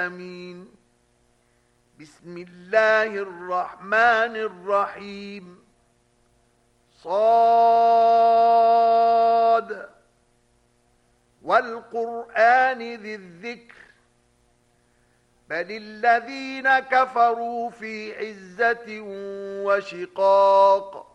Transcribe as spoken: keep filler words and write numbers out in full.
آمين. بسم الله الرحمن الرحيم. صاد والقرآن ذي الذكر بل الذين كفروا في عزة وشقاق